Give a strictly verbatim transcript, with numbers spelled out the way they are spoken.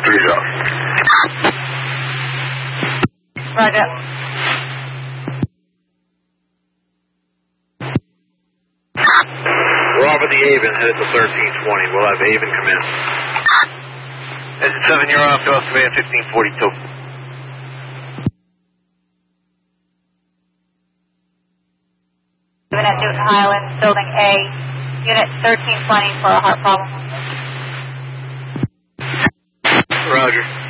three South. Roger. We're off at the Avon, headed to thirteen twenty. We'll have Avon come in. Engine seven, you're off to us, command fifteen forty-two. Even at Newton Highlands, Building A, Unit thirteen twenty for a heart problem. Roger.